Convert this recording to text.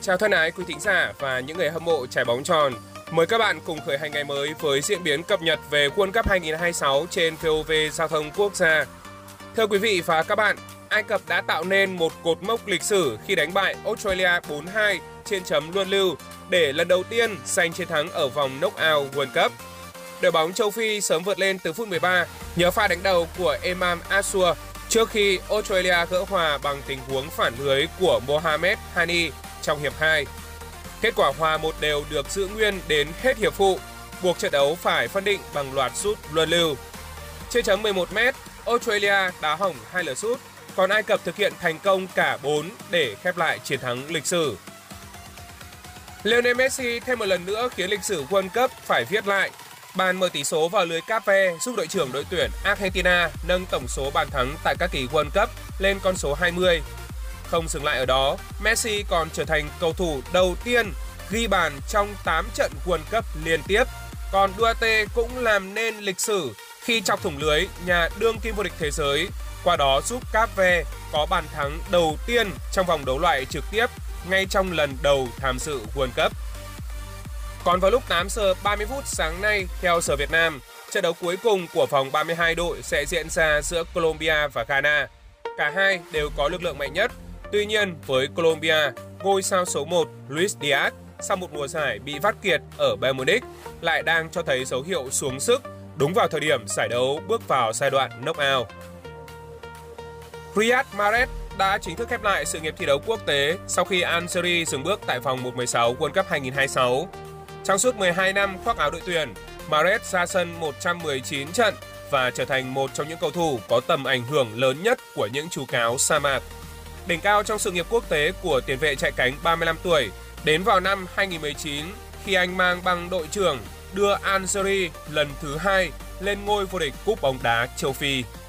Chào thân ái quý thính giả và những người hâm mộ trái bóng tròn. Mời các bạn cùng khởi hành ngày mới với diễn biến cập nhật về World Cup 2026 trên VOV Giao thông Quốc gia. Thưa quý vị và các bạn, Ai Cập đã tạo nên một cột mốc lịch sử khi đánh bại Australia 4-2 trên chấm luân lưu để lần đầu tiên giành chiến thắng ở vòng knock-out World Cup. Đội bóng châu Phi sớm vượt lên từ phút 13 nhờ pha đánh đầu của Emam Assour trước khi Australia gỡ hòa bằng tình huống phản lưới của Mohamed Hani trong hiệp 2. Kết quả hòa 1-1 được giữ nguyên đến hết hiệp phụ, buộc trận đấu phải phân định bằng loạt sút luân lưu. Trên chấm 11m, Australia đá hỏng 2 lượt sút, còn Ai Cập thực hiện thành công cả 4 để khép lại chiến thắng lịch sử. Lionel Messi thêm một lần nữa khiến lịch sử World Cup phải viết lại. Bàn mở tỷ số vào lưới Cape giúp đội trưởng đội tuyển Argentina nâng tổng số bàn thắng tại các kỳ World Cup lên con số 20. Không dừng lại ở đó, Messi còn trở thành cầu thủ đầu tiên ghi bàn trong 8 trận World Cup liên tiếp. Còn Duarte cũng làm nên lịch sử khi chọc thủng lưới nhà đương kim vô địch thế giới, qua đó giúp Cape có bàn thắng đầu tiên trong vòng đấu loại trực tiếp ngay trong lần đầu tham dự World Cup. Còn vào lúc 8 giờ 30 phút sáng nay theo giờ Việt Nam, trận đấu cuối cùng của vòng 32 đội sẽ diễn ra giữa Colombia và Ghana. Cả hai đều có lực lượng mạnh nhất. Tuy nhiên, với Colombia, ngôi sao số 1 Luis Diaz sau một mùa giải bị vắt kiệt ở Bayern Munich lại đang cho thấy dấu hiệu xuống sức đúng vào thời điểm giải đấu bước vào giai đoạn knock-out. Riyad Mahrez đã chính thức khép lại sự nghiệp thi đấu quốc tế sau khi Algeria dừng bước tại vòng 1/16 World Cup 2026. Trong suốt 12 năm khoác áo đội tuyển, Mahrez ra sân 119 trận và trở thành một trong những cầu thủ có tầm ảnh hưởng lớn nhất của những chú cáo sa mạc. Đỉnh cao trong sự nghiệp quốc tế của tiền vệ chạy cánh 35 tuổi đến vào năm 2019 khi anh mang băng đội trưởng đưa Algeria lần thứ 2 lên ngôi vô địch Cúp bóng đá châu Phi.